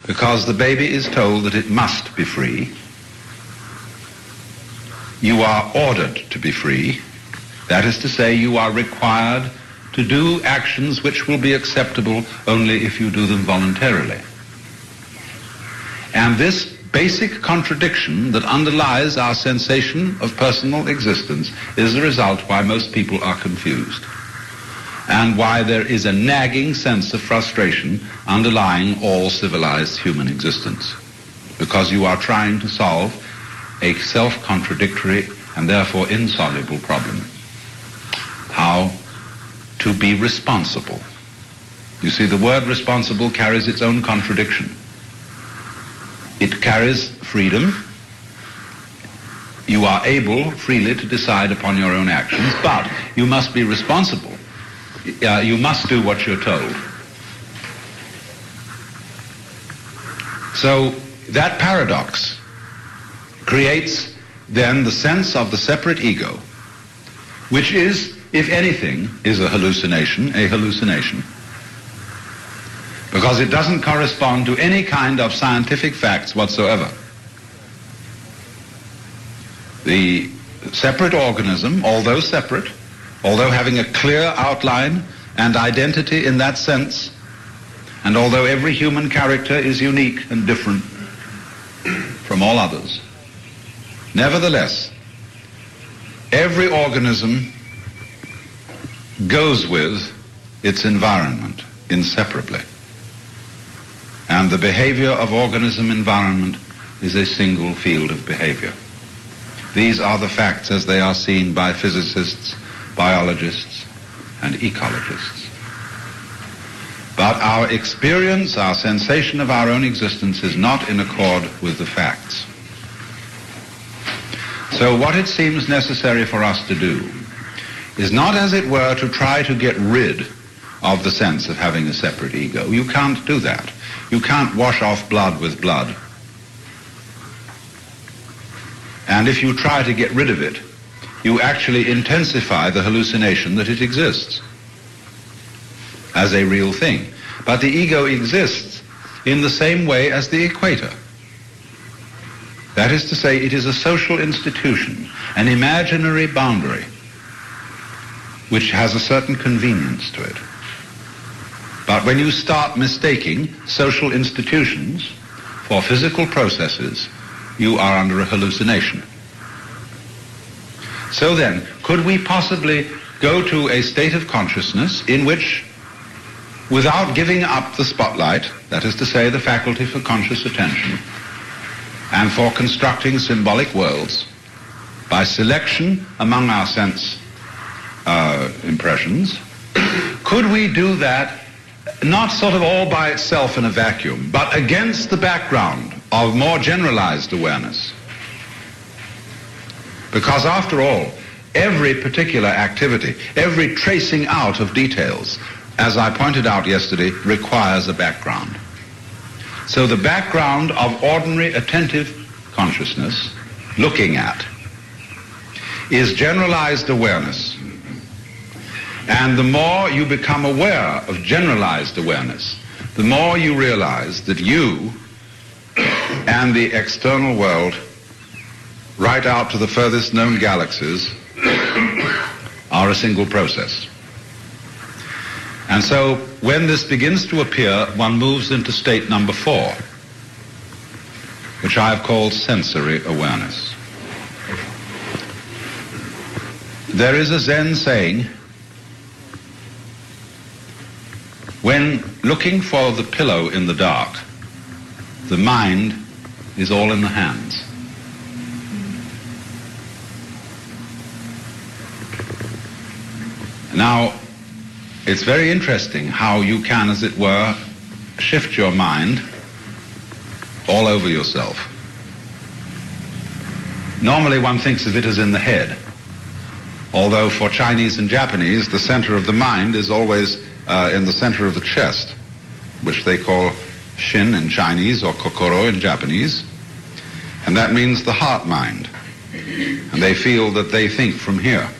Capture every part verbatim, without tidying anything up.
because the baby is told that it must be free. You are ordered to be free. That is to say, you are required to do actions which will be acceptable only if you do them voluntarily. And this basic contradiction that underlies our sensation of personal existence is the result why most people are confused, and why there is a nagging sense of frustration underlying all civilized human existence, because you are trying to solve a self-contradictory and therefore insoluble problem: how to be responsible. You see, the word responsible carries its own contradiction. It carries freedom. You are able freely to decide upon your own actions, but you must be responsible. Uh, you must do what you're told. So that paradox creates then the sense of the separate ego, which is, if anything, is a hallucination, a hallucination, because it doesn't correspond to any kind of scientific facts whatsoever. The separate organism, although separate, although having a clear outline and identity in that sense, and although every human character is unique and different from all others, nevertheless, every organism goes with its environment inseparably. And the behavior of organism environment is a single field of behavior. These are the facts as they are seen by physicists, biologists, and ecologists. But our experience, our sensation of our own existence is not in accord with the facts. So what it seems necessary for us to do is not, as it were, to try to get rid of the sense of having a separate ego. You can't do that. You can't wash off blood with blood. And if you try to get rid of it, you actually intensify the hallucination that it exists as a real thing. But the ego exists in the same way as the equator. That is to say, it is a social institution, an imaginary boundary, which has a certain convenience to it. But when you start mistaking social institutions for physical processes, you are under a hallucination. So then, could we possibly go to a state of consciousness in which, without giving up the spotlight, that is to say, the faculty for conscious attention, and for constructing symbolic worlds, by selection among our sense uh, impressions, could we do that not sort of all by itself in a vacuum, but against the background of more generalized awareness? Because after all, every particular activity, every tracing out of details, as I pointed out yesterday, requires a background. So the background of ordinary attentive consciousness, looking at, is generalized awareness. And the more you become aware of generalized awareness, the more you realize that you and the external world, right out to the furthest known galaxies, are a single process. And so when this begins to appear, one moves into state number four, which I have called sensory awareness. There is a Zen saying, when looking for the pillow in the dark, the mind is all in the hands. Now, it's very interesting how you can, as it were, shift your mind all over yourself. Normally one thinks of it as in the head, although for Chinese and Japanese, the center of the mind is always uh, in the center of the chest, which they call shin in Chinese or kokoro in Japanese, and that means the heart mind. And they feel that they think from here.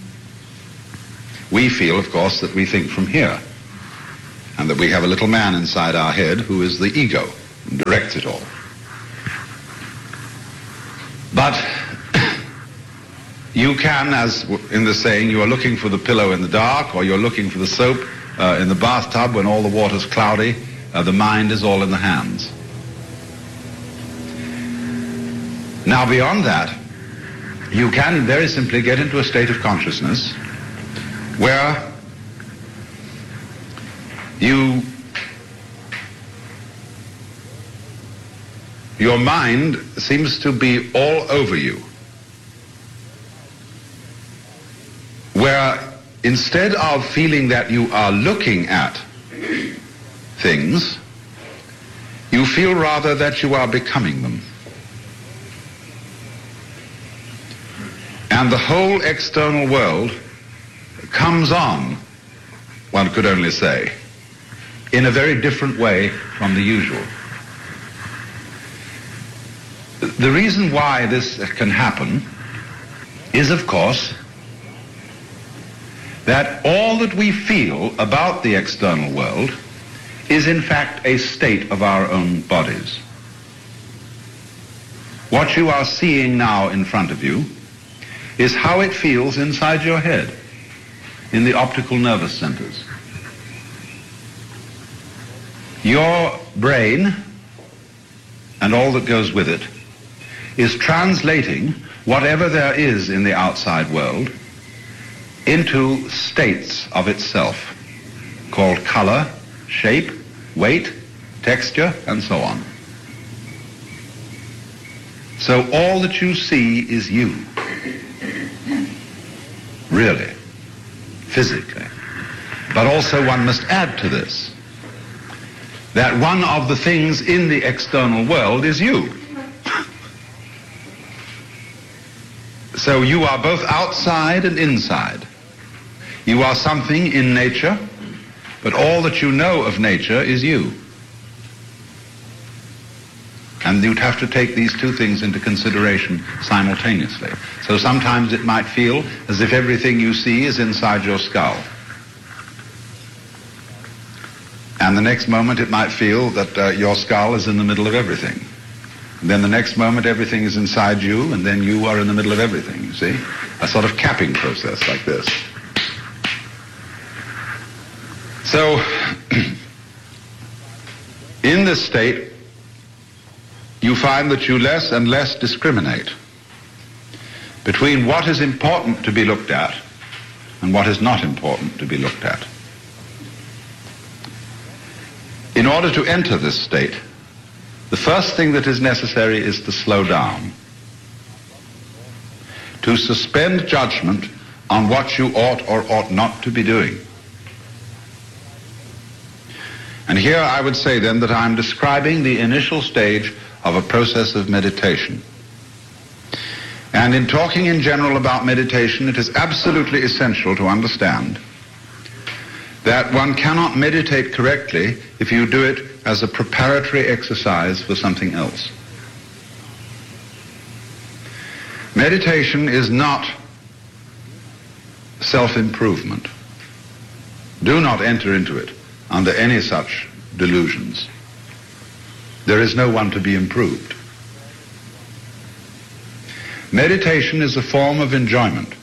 We feel, of course, that we think from here, and that we have a little man inside our head who is the ego, and directs it all. But you can, as in the saying, you are looking for the pillow in the dark, or you're looking for the soap uh, in the bathtub when all the water's cloudy. Uh, the mind is all in the hands. Now, beyond that, you can very simply get into a state of consciousness where you, your mind seems to be all over you, where instead of feeling that you are looking at things, you feel rather that you are becoming them. And the whole external world comes on, one could only say, in a very different way from the usual. The reason why this can happen is, of course, that all that we feel about the external world is in fact a state of our own bodies. What you are seeing now in front of you is how it feels inside your head, in the optical nervous centers. Your brain, and all that goes with it, is translating whatever there is in the outside world into states of itself, called color, shape, weight, texture, and so on. So all that you see is you. Really, physically. But also one must add to this that one of the things in the external world is you. So you are both outside and inside. You are something in nature, but all that you know of nature is you. And you'd have to take these two things into consideration simultaneously. So sometimes it might feel as if everything you see is inside your skull. And the next moment it might feel that uh, your skull is in the middle of everything. And then the next moment everything is inside you, and then you are in the middle of everything, you see? A sort of capping process like this. So, in this state, you find that you less and less discriminate between what is important to be looked at and what is not important to be looked at. In order to enter this state, the first thing that is necessary is to slow down, to suspend judgment on what you ought or ought not to be doing. And here I would say then that I'm describing the initial stage of a process of meditation. And in talking in general about meditation, it is absolutely essential to understand that one cannot meditate correctly if you do it as a preparatory exercise for something else. Meditation is not self-improvement. Do not enter into it under any such delusions. There is no one to be improved. Meditation is a form of enjoyment.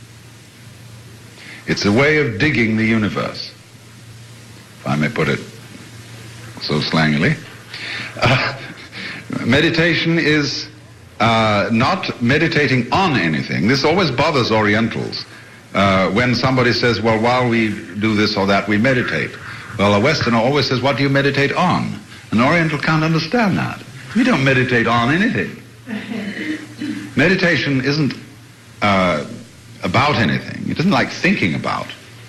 It's a way of digging the universe, if I may put it so slangily. Uh, meditation is uh, not meditating on anything. This always bothers Orientals. Uh, when somebody says, well, while we do this or that, we meditate. Well, a Westerner always says, what do you meditate on? An Oriental can't understand that. We don't meditate on anything. Meditation isn't uh, about anything. It isn't like thinking about.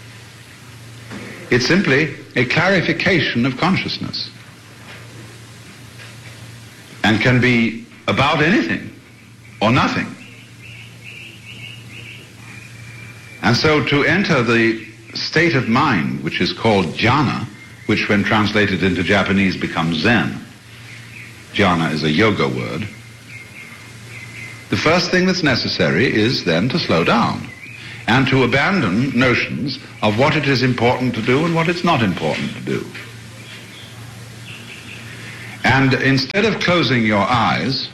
It's simply a clarification of consciousness, and can be about anything or nothing. And so to enter the state of mind, which is called jhana, which when translated into Japanese becomes Zen. Jhana is a yoga word. The first thing that's necessary is then to slow down and to abandon notions of what it is important to do and what it's not important to do. And instead of closing your eyes,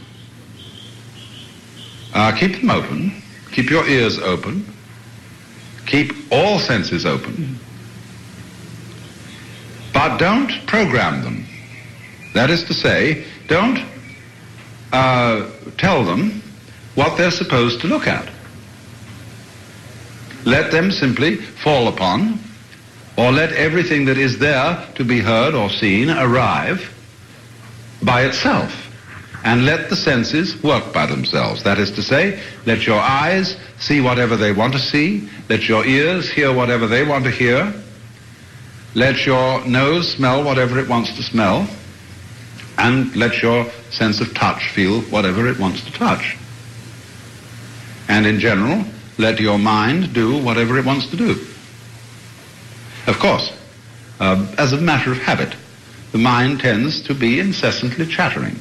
uh, keep them open, keep your ears open, keep all senses open, but don't program them. That is to say, don't uh, tell them what they're supposed to look at. Let them simply fall upon, or let everything that is there to be heard or seen arrive by itself, and let the senses work by themselves. That is to say, let your eyes see whatever they want to see, let your ears hear whatever they want to hear, let your nose smell whatever it wants to smell, and let your sense of touch feel whatever it wants to touch. And in general, let your mind do whatever it wants to do. Of course, uh, as a matter of habit, the mind tends to be incessantly chattering.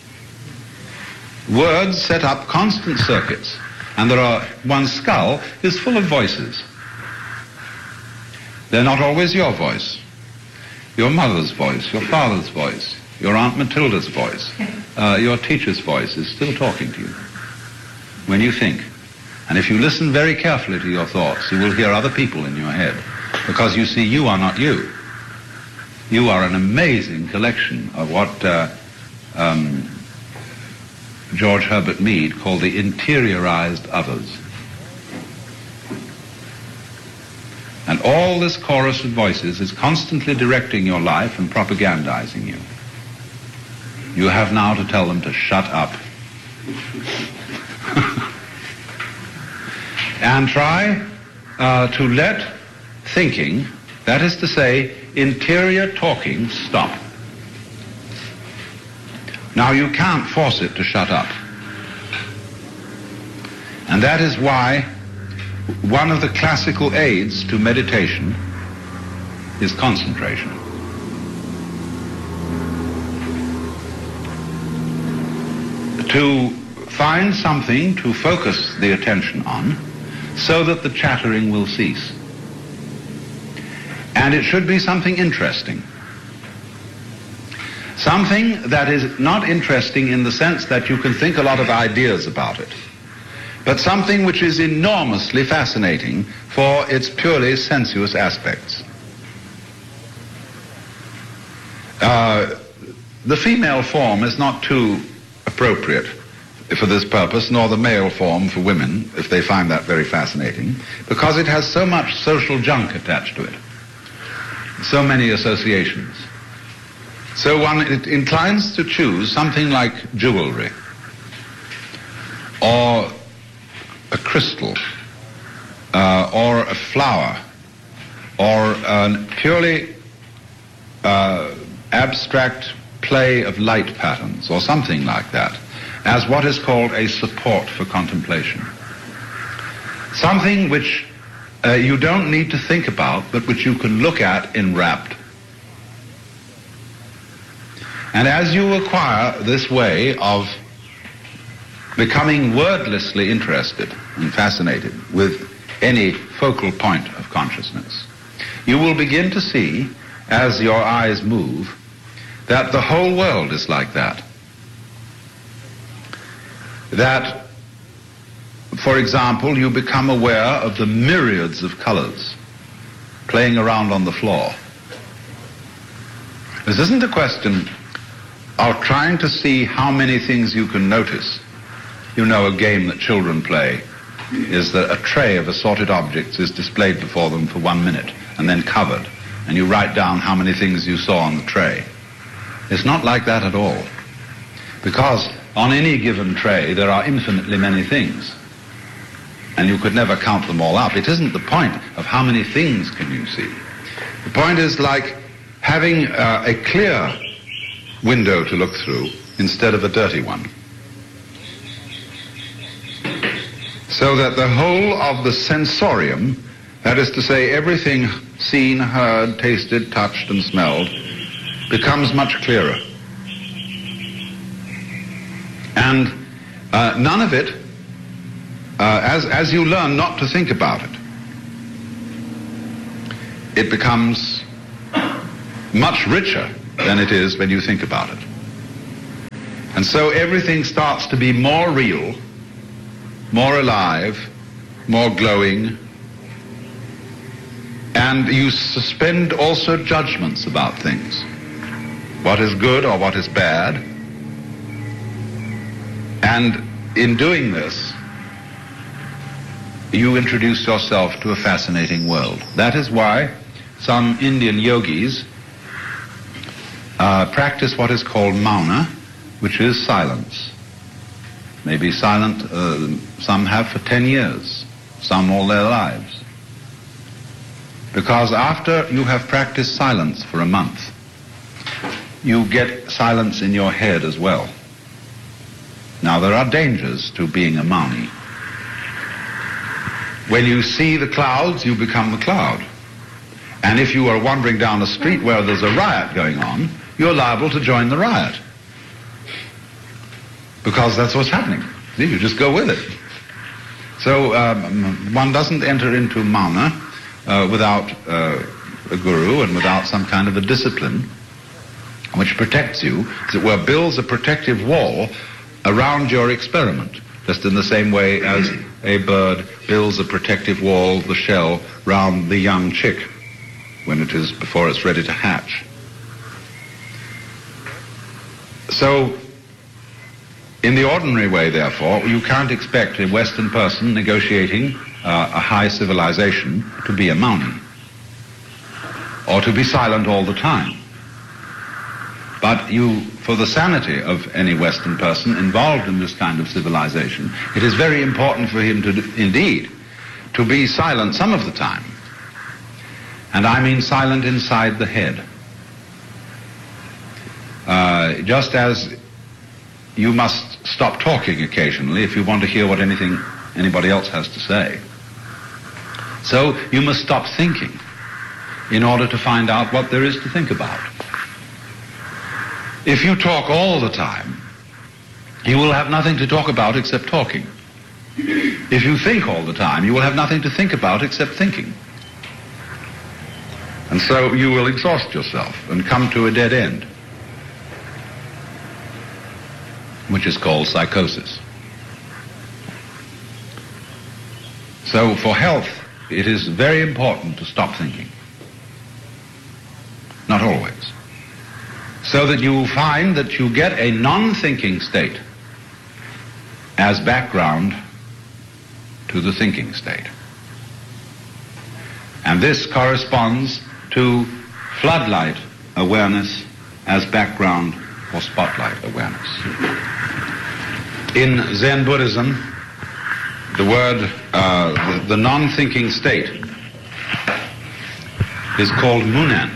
Words set up constant circuits, and there are, one's skull is full of voices. They're not always your voice. Your mother's voice, your father's voice, your Aunt Matilda's voice, uh, your teacher's voice is still talking to you when you think. And if you listen very carefully to your thoughts, you will hear other people in your head, because you see, you are not you. You are an amazing collection of what uh, um, George Herbert Mead called the interiorized others. And all this chorus of voices is constantly directing your life and propagandizing you. You have now to tell them to shut up. And try uh, to let thinking, that is to say, interior talking, stop. Now, you can't force it to shut up. And that is why one of the classical aids to meditation is concentration. To find something to focus the attention on so that the chattering will cease. And it should be something interesting. Something that is not interesting in the sense that you can think a lot of ideas about it, but something which is enormously fascinating for its purely sensuous aspects. Uh, the female form is not too appropriate for this purpose, nor the male form for women, if they find that very fascinating, because it has so much social junk attached to it, so many associations. So one it inclines to choose something like jewelry, or a crystal, uh, or a flower, or a purely uh, abstract play of light patterns, or something like that, as what is called a support for contemplation. Something which uh, you don't need to think about, but which you can look at enwrapped. And as you acquire this way of becoming wordlessly interested and fascinated with any focal point of consciousness, you will begin to see, as your eyes move, that the whole world is like that. That, for example, you become aware of the myriads of colors playing around on the floor. This isn't a question of trying to see how many things you can notice. You know, a game that children play is that a tray of assorted objects is displayed before them for one minute and then covered, and you write down how many things you saw on the tray. It's not like that at all, because on any given tray there are infinitely many things, and you could never count them all up. It isn't the point of how many things can you see. The point is like having uh, a clear window to look through instead of a dirty one, so that the whole of the sensorium, that is to say everything seen, heard, tasted, touched and smelled, becomes much clearer. And uh, none of it, uh, as, as you learn not to think about it, it becomes much richer than it is when you think about it. And so everything starts to be more real, more alive, more glowing, and you suspend also judgments about things. What is good or what is bad. And in doing this, you introduce yourself to a fascinating world. That is why some Indian yogis uh, practice what is called mauna, which is silence. Maybe silent, uh, some have for ten years, some all their lives. Because after you have practiced silence for a month, you get silence in your head as well. Now, there are dangers to being a mauni. When you see the clouds, you become the cloud. And if you are wandering down a street where there's a riot going on, you're liable to join the riot. Because that's what's happening. See, you just go with it. So um, one doesn't enter into mauna uh, without uh, a guru and without some kind of a discipline which protects you, as it were, builds a protective wall around your experiment, just in the same way as a bird builds a protective wall, the shell, round the young chick when it is, before it's ready to hatch. So, in the ordinary way, therefore, you can't expect a Western person negotiating uh, a high civilization to be a mauni, or to be silent all the time. But you, for the sanity of any Western person involved in this kind of civilization, it is very important for him to, indeed, to be silent some of the time. And I mean silent inside the head. Uh, just as you must stop talking occasionally if you want to hear what anything anybody else has to say. So you must stop thinking in order to find out what there is to think about. If you talk all the time, you will have nothing to talk about except talking. If you think all the time, you will have nothing to think about except thinking. And so you will exhaust yourself and come to a dead end, which is called psychosis. So for health, it is very important to stop thinking. Not always. So that you will find that you get a non-thinking state as background to the thinking state. And this corresponds to floodlight awareness as background or spotlight awareness. In Zen Buddhism, the word, uh, the, the non-thinking state is called munen.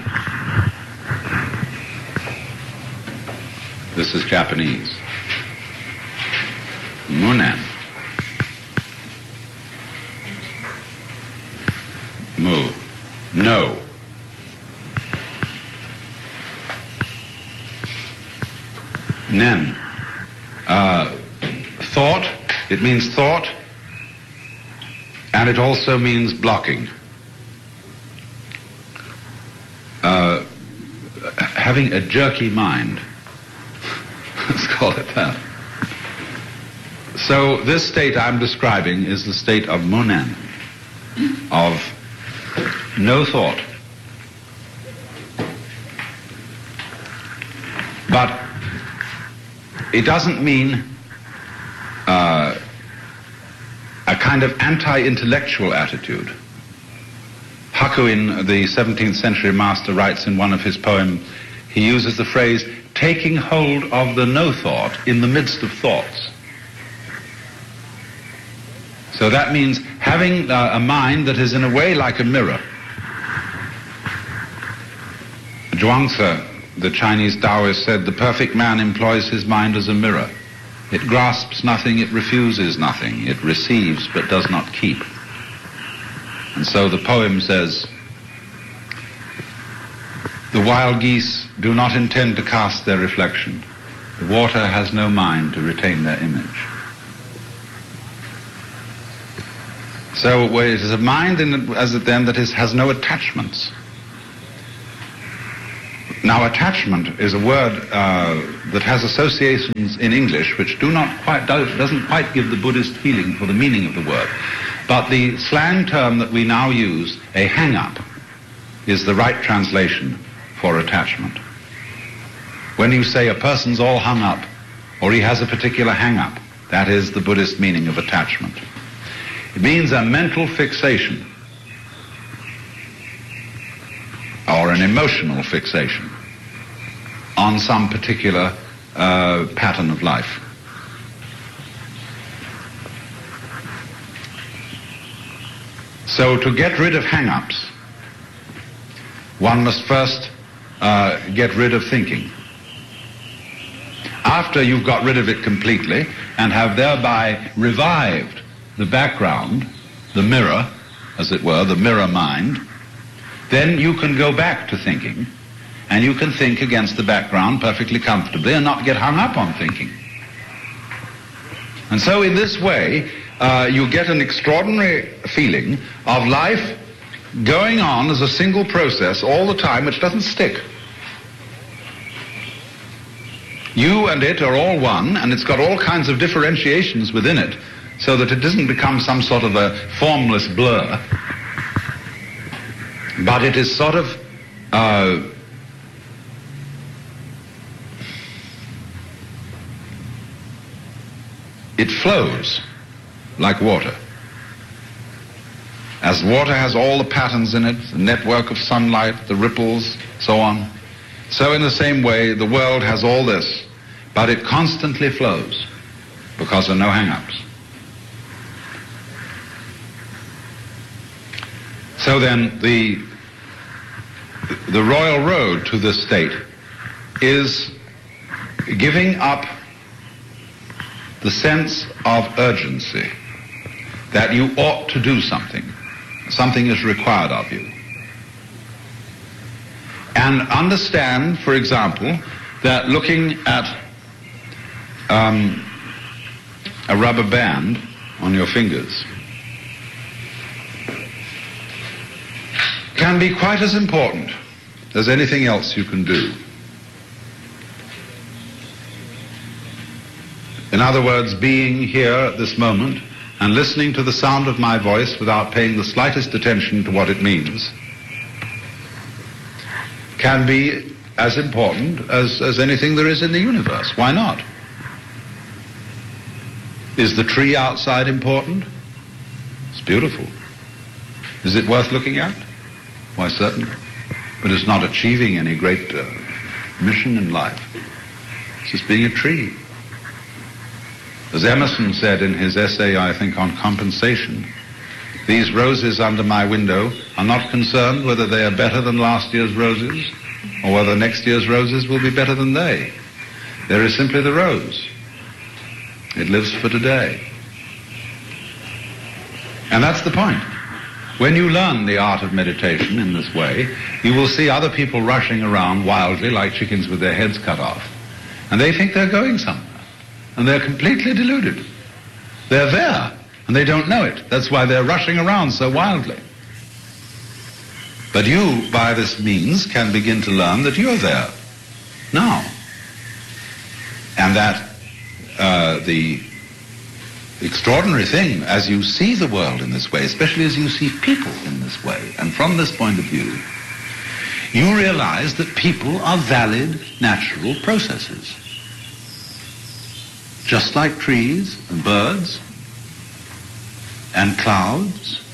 This is Japanese. Munen. Mu. No. Nen. Uh, thought. It means thought. And it also means blocking. Uh, having a jerky mind. Let's call it that. So this state I'm describing is the state of munen, of no thought. But it doesn't mean uh, a kind of anti-intellectual attitude. Hakuin, the seventeenth century master, writes in one of his poems, he uses the phrase, taking hold of the no-thought in the midst of thoughts. So that means having uh, a mind that is in a way like a mirror. Zhuangzi, the Chinese Taoist, said, the perfect man employs his mind as a mirror. It grasps nothing, it refuses nothing, it receives but does not keep. And so the poem says, the wild geese do not intend to cast their reflection. The water has no mind to retain their image. So it is a mind, in, as it then, that is, has no attachments. Now, attachment is a word uh, that has associations in English which do not quite, do, doesn't quite give the Buddhist feeling for the meaning of the word. But the slang term that we now use, a hang-up, is the right translation for attachment. When you say a person's all hung up, or he has a particular hang-up, that is the Buddhist meaning of attachment. It means a mental fixation, or an emotional fixation, on some particular uh, pattern of life. So to get rid of hang-ups, one must first uh, get rid of thinking. After you've got rid of it completely and have thereby revived the background, the mirror, as it were, the mirror mind, then you can go back to thinking, and you can think against the background perfectly comfortably and not get hung up on thinking. And so in this way, uh, you get an extraordinary feeling of life going on as a single process all the time, which doesn't stick. You and it are all one, and it's got all kinds of differentiations within it, so that it doesn't become some sort of a formless blur, but it is sort of uh, it flows like water. As water has all the patterns in it, the network of sunlight, the ripples, so on, so in the same way the world has all this, but it constantly flows because there are no hang-ups. So then the, the royal road to this state is giving up the sense of urgency, that you ought to do something. Something is required of you. And understand, for example, that looking at um, a rubber band on your fingers can be quite as important as anything else you can do. In other words, being here at this moment and listening to the sound of my voice without paying the slightest attention to what it means can be as important as, as anything there is in the universe. Why not? Is the tree outside important? It's beautiful. Is it worth looking at? Why, certainly. But it's not achieving any great uh, mission in life. It's just being a tree. As Emerson said in his essay, I think, on compensation, these roses under my window are not concerned whether they are better than last year's roses or whether next year's roses will be better than they. There is simply the rose. It lives for today. And that's the point. When you learn the art of meditation in this way, you will see other people rushing around wildly like chickens with their heads cut off. And they think they're going somewhere. And they're completely deluded. They're there, and they don't know it. That's why they're rushing around so wildly. But you, by this means, can begin to learn that you're there now. And that uh, the extraordinary thing, as you see the world in this way, especially as you see people in this way, and from this point of view, you realize that people are valid natural processes. Just like trees and birds and clouds.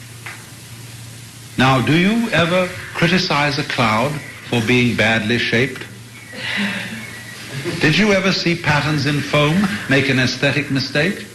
Now, do you ever criticize a cloud for being badly shaped? Did you ever see patterns in foam make an aesthetic mistake?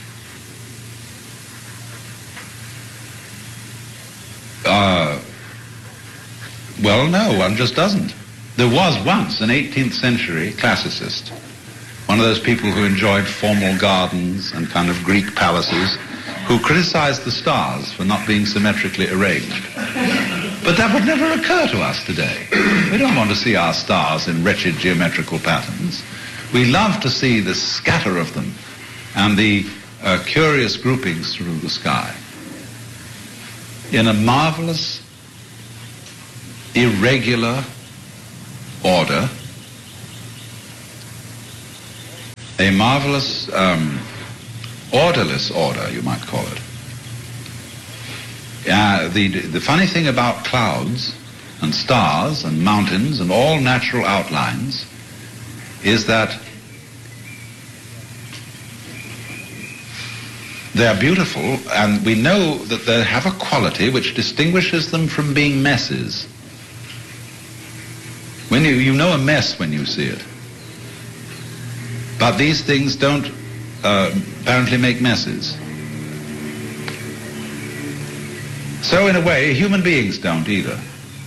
Uh, well, no, one just doesn't. There was once an eighteenth century classicist, one of those people who enjoyed formal gardens and kind of Greek palaces, who criticized the stars for not being symmetrically arranged. But that would never occur to us today. We don't want to see our stars in wretched geometrical patterns. We love to see the scatter of them and the uh, curious groupings through the sky in a marvelous, irregular, order, a marvelous, um, orderless order, you might call it. Uh, the, the funny thing about clouds and stars and mountains and all natural outlines is that they're beautiful, and we know that they have a quality which distinguishes them from being messes. When you, you know a mess when you see it. But these things don't uh, apparently make messes. So in a way, human beings don't either.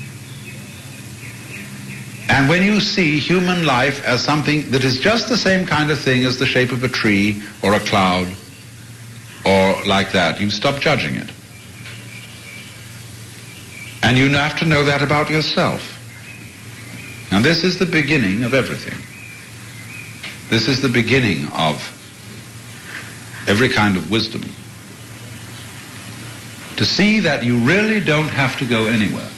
And when you see human life as something that is just the same kind of thing as the shape of a tree or a cloud or like that, you stop judging it. And you have to know that about yourself. And this is the beginning of everything. This is the beginning of every kind of wisdom. To see that you really don't have to go anywhere.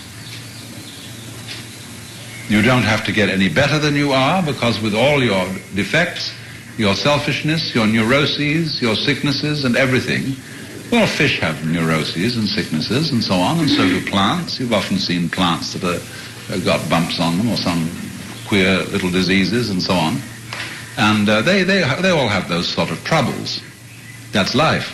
You don't have to get any better than you are, because with all your defects, your selfishness, your neuroses, your sicknesses and everything, well, fish have neuroses and sicknesses and so on, and so do plants. You've often seen plants that are, have got bumps on them or some queer little diseases and so on. And uh, they, they, they all have those sort of troubles. That's life.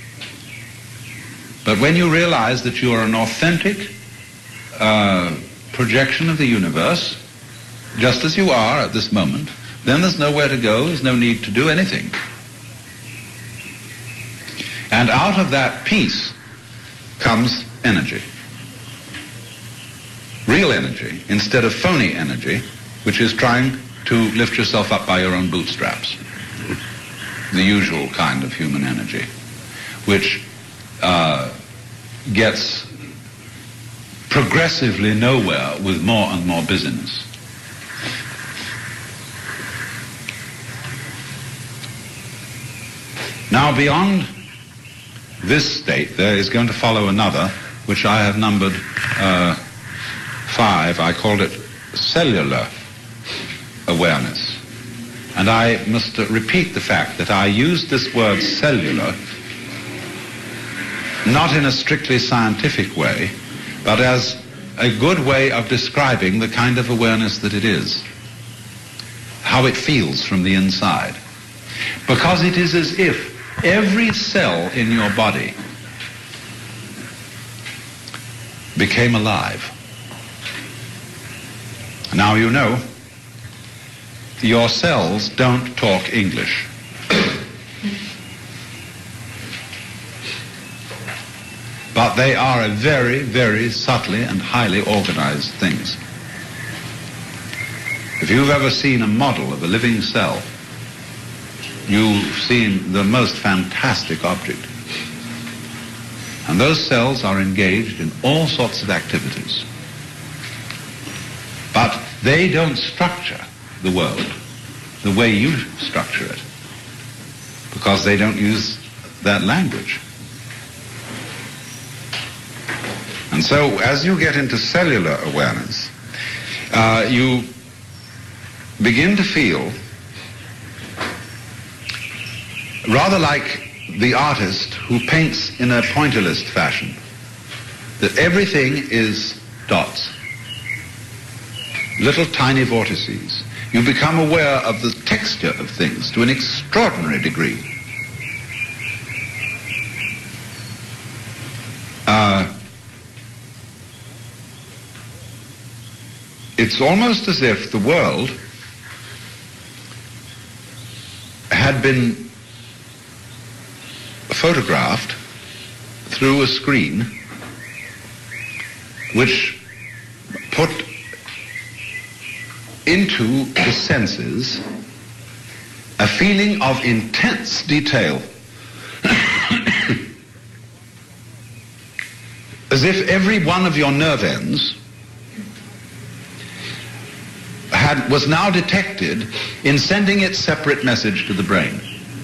But when you realize that you are an authentic uh, projection of the universe, just as you are at this moment, then there's nowhere to go, there's no need to do anything. And out of that peace comes energy. Real energy, instead of phony energy, which is trying to lift yourself up by your own bootstraps. The usual kind of human energy, which uh, gets progressively nowhere with more and more busyness. Now, beyond this state, there is going to follow another, which I have numbered uh, five. I called it cellular awareness. And I must uh, repeat the fact that I use this word cellular not in a strictly scientific way, but as a good way of describing the kind of awareness that it is, how it feels from the inside. Because it is as if every cell in your body became alive. Now you know, your cells don't talk English. But they are a very, very subtly and highly organized things. If you've ever seen a model of a living cell, you've seen the most fantastic object. And those cells are engaged in all sorts of activities. But they don't structure the world the way you structure it, because they don't use that language. And so as you get into cellular awareness, uh, you begin to feel rather like the artist who paints in a pointillist fashion, that everything is dots, little tiny vortices. You become aware of the texture of things to an extraordinary degree. Uh, it's almost as if the world had been photographed through a screen which put into the senses a feeling of intense detail, as if every one of your nerve ends had, was now detected in sending its separate message to the brain.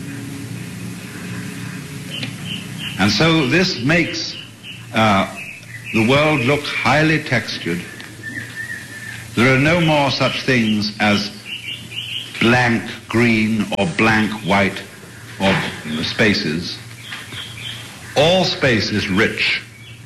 And so this makes uh, the world look highly textured There are no more such things as blank green or blank white or spaces. All space is rich.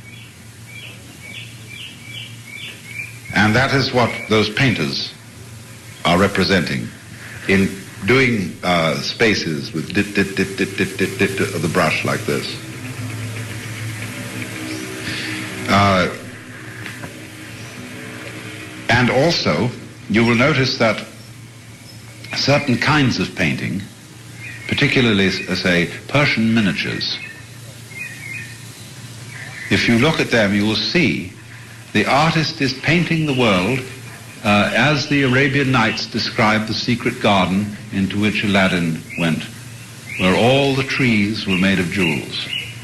And that is what those painters are representing in doing uh, spaces with dit, dit, dit, dit, dit, dit, dit of the brush like this. Uh, and also, you will notice that certain kinds of painting, particularly, say, Persian miniatures, if you look at them, you will see the artist is painting the world uh, as the Arabian Nights describe the secret garden into which Aladdin went, where all the trees were made of jewels,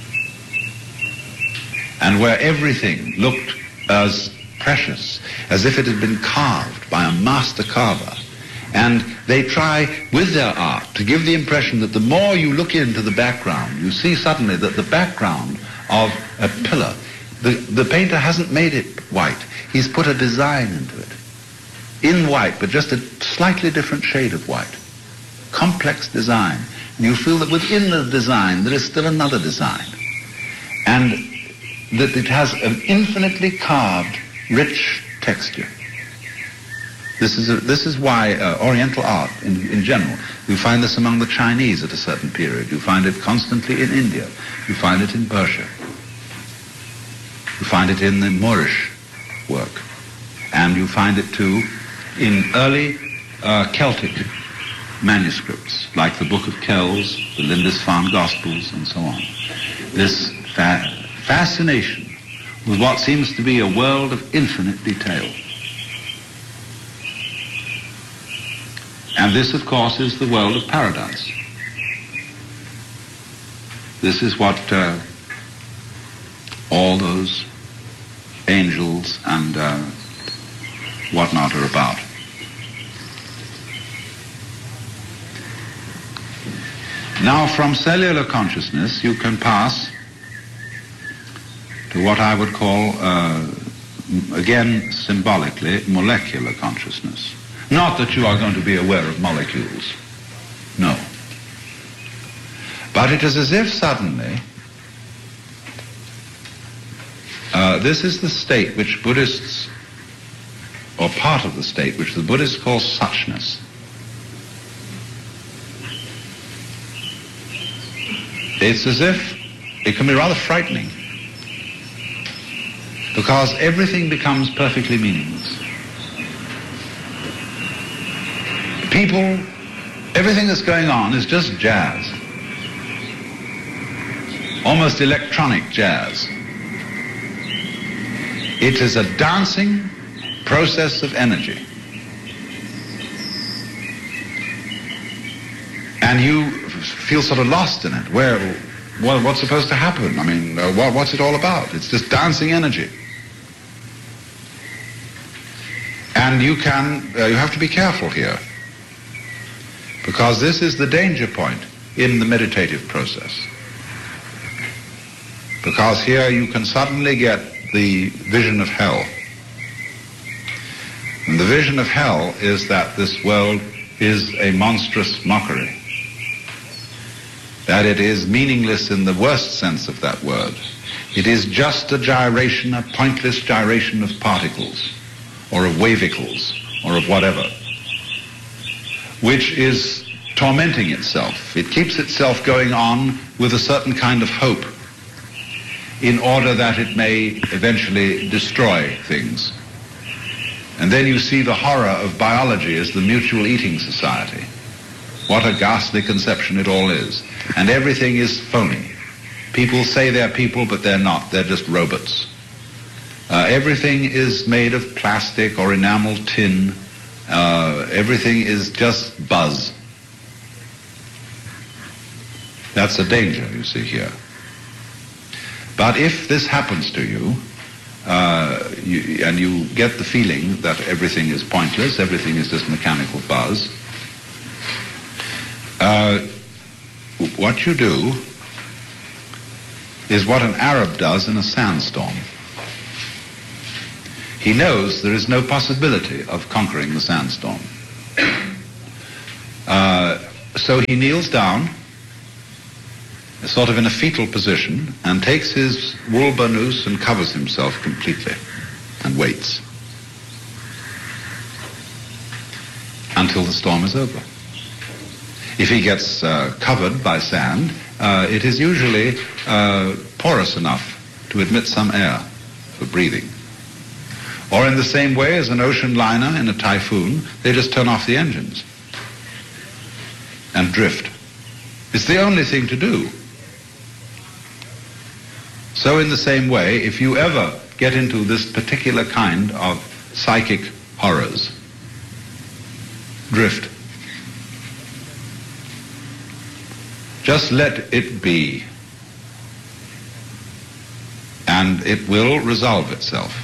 and where everything looked as precious as if it had been carved by a master carver. And they try with their art to give the impression that the more you look into the background, you see suddenly that the background of a pillar, the, the painter hasn't made it white. He's put a design into it, in white, but just a slightly different shade of white. Complex design. And you feel that within the design there is still another design. And that it has an infinitely carved, rich texture. This is, a, this is why uh, Oriental art, in, in general, you find this among the Chinese at a certain period. You find it constantly in India. You find it in Persia. You find it in the Moorish work. And you find it, too, in early uh, Celtic manuscripts, like the Book of Kells, the Lindisfarne Gospels, and so on. This fa- fascination with what seems to be a world of infinite detail. And this, of course, is the world of paradise. This is what uh, all those angels and uh, whatnot are about. Now, from cellular consciousness, you can pass to what I would call, uh, again, symbolically, molecular consciousness. Not that you are going to be aware of molecules. No. But it is as if suddenly, uh, this is the state which Buddhists, or part of the state which the Buddhists call suchness. It's as if it can be rather frightening, because everything becomes perfectly meaningless. People, everything that's going on is just jazz. Almost electronic jazz. It is a dancing process of energy. And you feel sort of lost in it. Where, well, what's supposed to happen? I mean, uh, what, what's it all about? It's just dancing energy. And you can, uh, you have to be careful here, because this is the danger point in the meditative process. Because here you can suddenly get the vision of hell. And the vision of hell is that this world is a monstrous mockery. That it is meaningless in the worst sense of that word. It is just a gyration, a pointless gyration of particles, or of wavicles, or of whatever, which is tormenting itself. It keeps itself going on with a certain kind of hope in order that it may eventually destroy things. And then you see the horror of biology as the mutual eating society. What a ghastly conception it all is. And everything is phony. People say they're people, but they're not. They're just robots. Uh, everything is made of plastic or enamel tin. Uh, everything is just buzz. That's a danger, you see here. But if this happens to you, uh, you, and you get the feeling that everything is pointless, everything is just mechanical buzz, uh, what you do is what an Arab does in a sandstorm. He knows there is no possibility of conquering the sandstorm. Uh, so he kneels down, sort of in a fetal position, and takes his wool burnous and covers himself completely and waits until the storm is over. If he gets uh, covered by sand, uh, it is usually uh, porous enough to admit some air for breathing. Or in the same way as an ocean liner in a typhoon, they just turn off the engines and drift. It's the only thing to do. So in the same way, if you ever get into this particular kind of psychic horrors, drift. Just let it be, and it will resolve itself.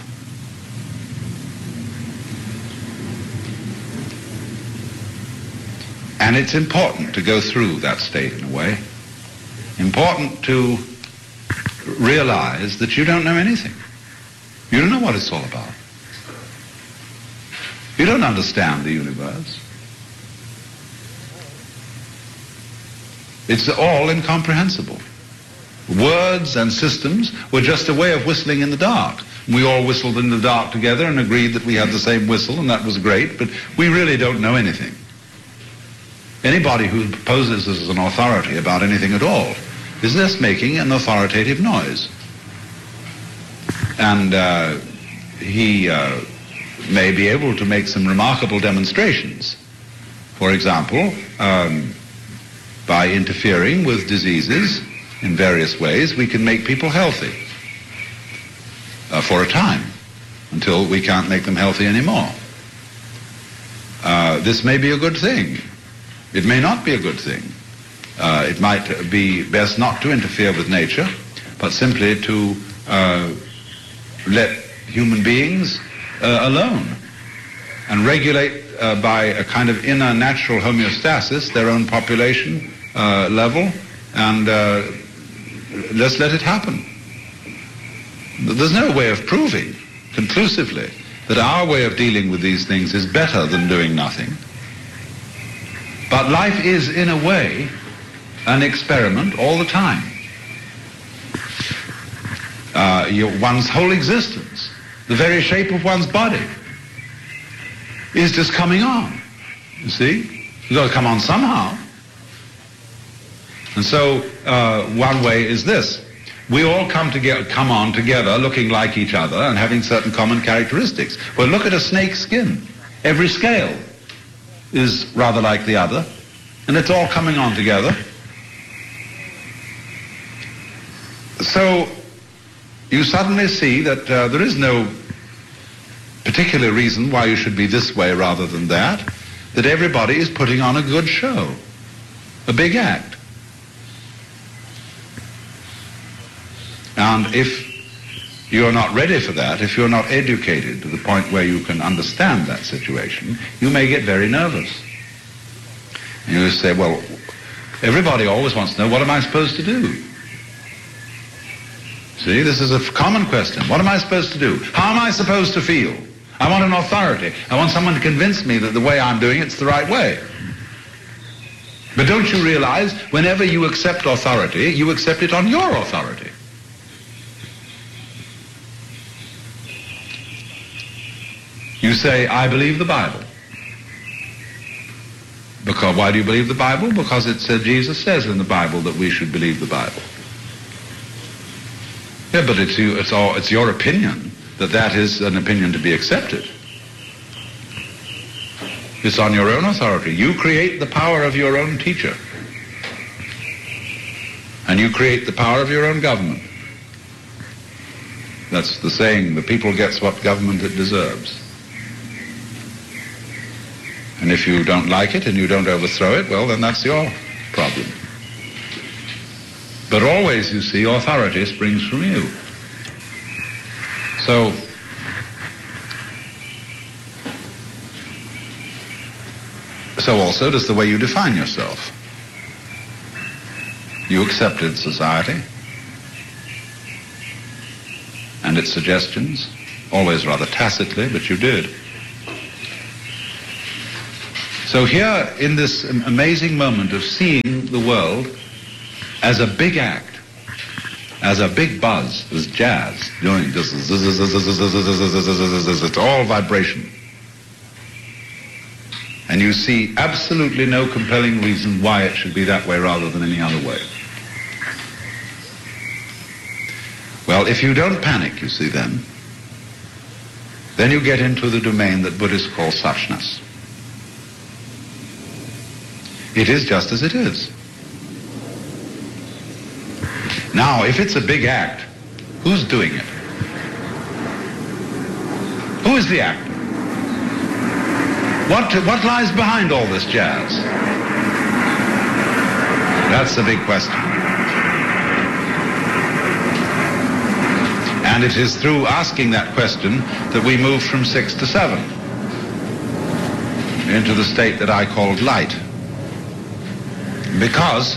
And it's important to go through that state in a way. Important to realize that you don't know anything. You don't know what it's all about. You don't understand the universe. It's all incomprehensible. Words and systems were just a way of whistling in the dark. We all whistled in the dark together and agreed that we had the same whistle, and that was great, but we really don't know anything. Anybody who proposes as an authority about anything at all is just making an authoritative noise. And uh, he uh, may be able to make some remarkable demonstrations. For example, um, by interfering with diseases in various ways, we can make people healthy uh, for a time, until we can't make them healthy anymore. Uh, this may be a good thing. It may not be a good thing. Uh, it might be best not to interfere with nature, but simply to uh, let human beings uh, alone and regulate uh, by a kind of inner natural homeostasis their own population uh, level, and uh, let's let it happen. There's no way of proving conclusively that our way of dealing with these things is better than doing nothing. But life is, in a way, an experiment all the time. Uh, your, one's whole existence, the very shape of one's body, is just coming on. You see? You've got to come on somehow. And so uh, one way is this. We all come together, come on together looking like each other and having certain common characteristics. Well, look at a snake's skin. Every scale is rather like the other, and it's all coming on together. So you suddenly see that uh, there is no particular reason why you should be this way rather than that, that everybody is putting on a good show, a big act. And if you're not ready for that, if you're not educated to the point where you can understand that situation, you may get very nervous. And you say, well, everybody always wants to know, what am I supposed to do? See, this is a common question. What am I supposed to do? How am I supposed to feel? I want an authority. I want someone to convince me that the way I'm doing it's the right way. But don't you realize, whenever you accept authority, you accept it on your authority. You say, I believe the Bible. Because why do you believe the Bible? Because it said, Jesus says in the Bible that we should believe the Bible. Yeah, but it's you, it's all, it's your opinion that that is an opinion to be accepted. It's on your own authority. You create the power of your own teacher. And you create the power of your own government. That's the saying, the people gets what government it deserves. And if you don't like it and you don't overthrow it, well, then that's your problem. But always, you see, authority springs from you. So, so also does the way you define yourself. You accepted society and its suggestions always rather tacitly, but you did. So here, in this amazing moment of seeing the world as a big act, as a big buzz, as jazz, doing just, it's all vibration. And you see absolutely no compelling reason why it should be that way rather than any other way. Well, if you don't panic, you see then, then you get into the domain that Buddhists call suchness. It is just as it is. Now, if it's a big act, who's doing it? Who is the actor? What, what lies behind all this jazz? That's the big question. And it is through asking that question that we move from six to seven into the state that I called light. Because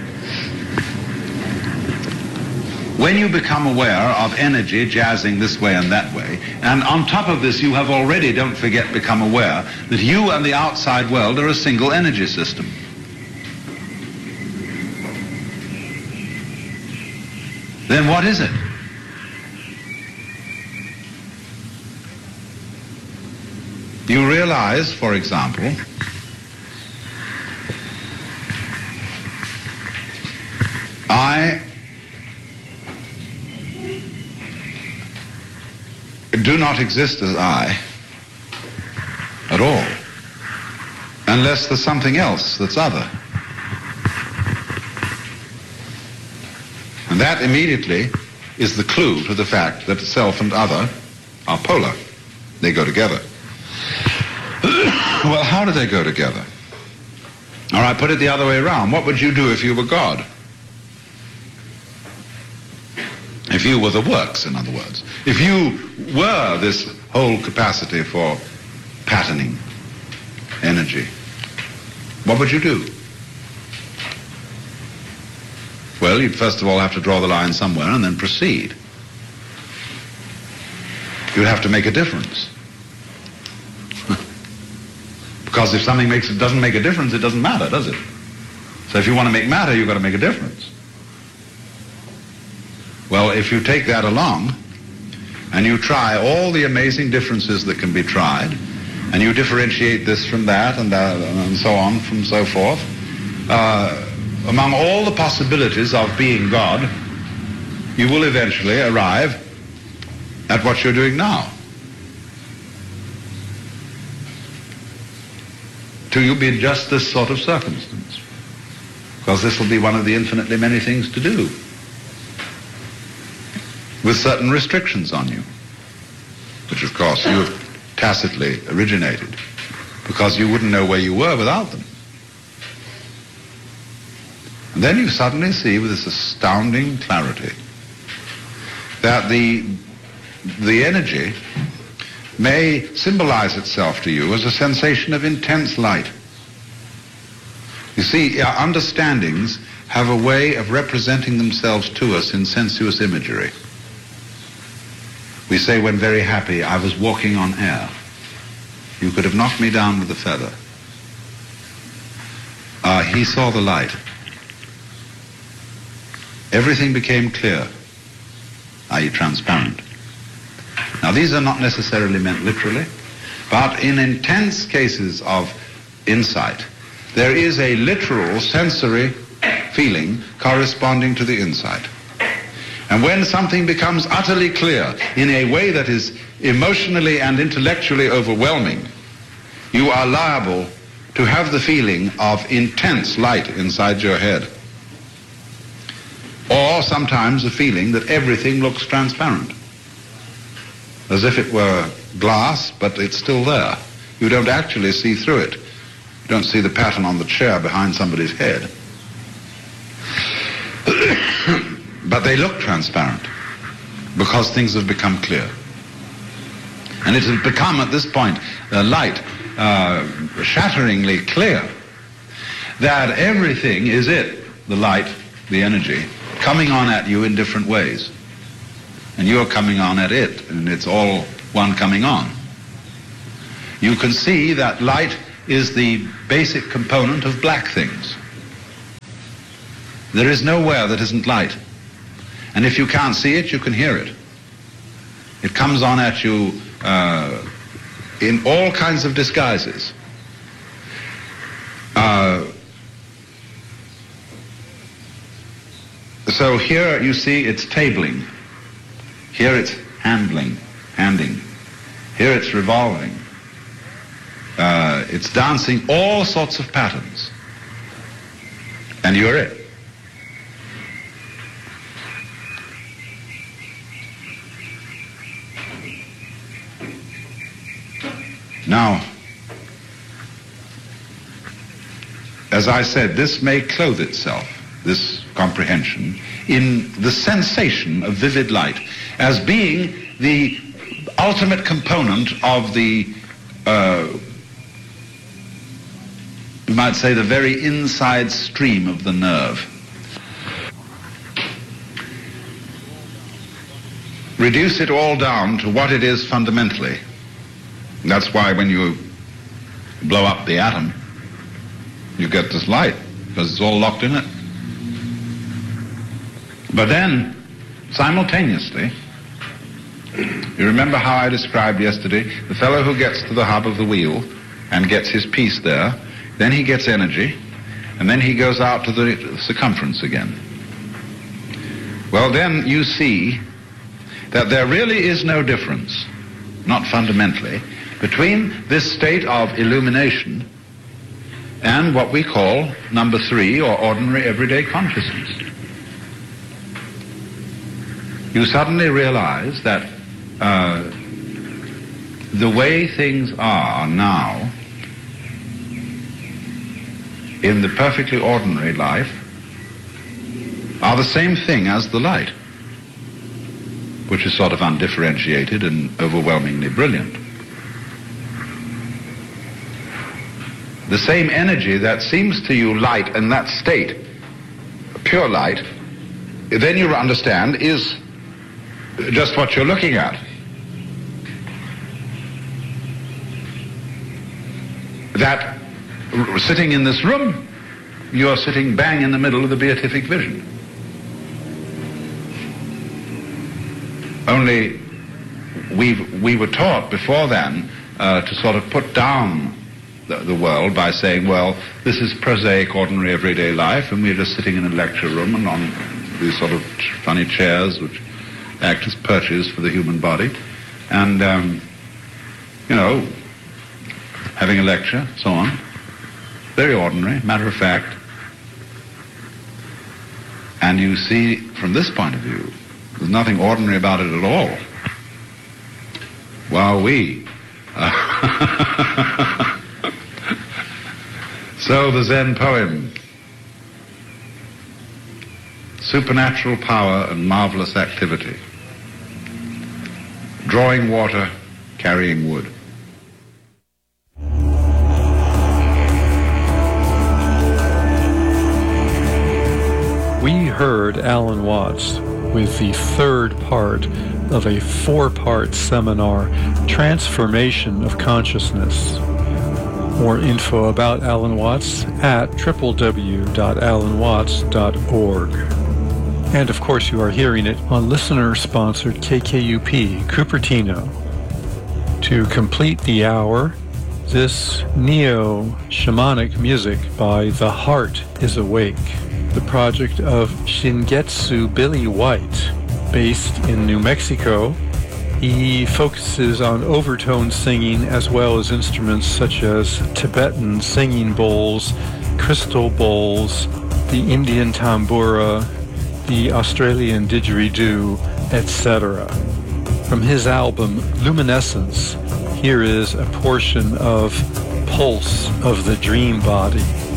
when you become aware of energy jazzing this way and that way, and on top of this you have already, don't forget, become aware that you and the outside world are a single energy system. Then what is it? You realize, for example, I do not exist as I at all, unless there's something else that's other. And that immediately is the clue to the fact that self and other are polar. They go together. Well, how do they go together? Or I put it the other way around. What would you do if you were God? If you were the works, in other words. If you were this whole capacity for patterning energy, what would you do? Well, you'd first of all have to draw the line somewhere and then proceed. You'd have to make a difference. Because if something makes it doesn't make a difference, it doesn't matter, does it? So if you want to make matter, you've got to make a difference. Well, if you take that along and you try all the amazing differences that can be tried, and you differentiate this from that and that and so on from so forth, uh, among all the possibilities of being God, you will eventually arrive at what you're doing now. Till you be in just this sort of circumstance. Because this will be one of the infinitely many things to do, with certain restrictions on you, which of course you have tacitly originated, because you wouldn't know where you were without them. And then you suddenly see with this astounding clarity that the, the energy may symbolize itself to you as a sensation of intense light. You see, our understandings have a way of representing themselves to us in sensuous imagery. We say when very happy, I was walking on air. You could have knocked me down with a feather. Uh, he saw the light. Everything became clear, that is transparent. Now these are not necessarily meant literally, but in intense cases of insight, there is a literal sensory feeling corresponding to the insight. And when something becomes utterly clear in a way that is emotionally and intellectually overwhelming, you are liable to have the feeling of intense light inside your head. Or sometimes a feeling that everything looks transparent, as if it were glass, but it's still there. You don't actually see through it. You don't see the pattern on the chair behind somebody's head. But they look transparent because things have become clear. And it has become at this point a light, uh, shatteringly clear, that everything is it, the light, the energy, coming on at you in different ways. And you're coming on at it, and it's all one coming on. You can see that light is the basic component of black things. There is nowhere that isn't light. And if you can't see it, you can hear it. It comes on at you uh, in all kinds of disguises. Uh, so here you see it's tabling. Here it's handling, handing. Here it's revolving. Uh, it's dancing all sorts of patterns. And you're it. Now, as I said, this may clothe itself, this comprehension, in the sensation of vivid light as being the ultimate component of the, uh, you might say, the very inside stream of the nerve. Reduce it all down to what it is fundamentally. That's why when you blow up the atom, you get this light, because it's all locked in it. But then, simultaneously, you remember how I described yesterday the fellow who gets to the hub of the wheel and gets his piece there, then he gets energy, and then he goes out to the circumference again. Well, then you see that there really is no difference, not fundamentally, between this state of illumination and what we call number three, or ordinary everyday consciousness. You suddenly realize that uh, the way things are now in the perfectly ordinary life are the same thing as the light, which is sort of undifferentiated and overwhelmingly brilliant. The same energy that seems to you light in that state, pure light, then you understand is just what you're looking at. That sitting in this room, you're sitting bang in the middle of the beatific vision. Only we we were taught before then uh, to sort of put down the, the world by saying, well, this is prosaic, ordinary, everyday life, and we're just sitting in a lecture room and on these sort of funny chairs which act as perches for the human body, and um, you know, having a lecture, so on. Very ordinary, matter of fact. And you see, from this point of view, there's nothing ordinary about it at all. While we. Uh, so the Zen poem. Supernatural power and marvelous activity. Drawing water, carrying wood. We heard Alan Watts with the third part of a four-part seminar, Transformation of Consciousness. More info about Alan Watts at w w w dot alan watts dot org. And of course you are hearing it on listener-sponsored K K U P, Cupertino. To complete the hour, this neo-shamanic music by The Heart is Awake, the project of Shingetsu Billy White, based in New Mexico. He focuses on overtone singing as well as instruments such as Tibetan singing bowls, crystal bowls, the Indian tambura, the Australian didgeridoo, et cetera. From his album Luminescence, here is a portion of Pulse of the Dream Body.